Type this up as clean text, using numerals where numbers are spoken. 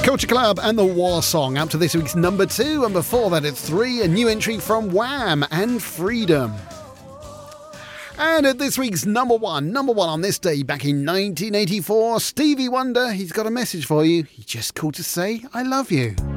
Culture Club and the War Song up to this week's number 2, and before that it's 3, a new entry from Wham and Freedom. And at this week's number one on this day back in 1984, Stevie Wonder, he's got a message for you. He just called to say, I love you.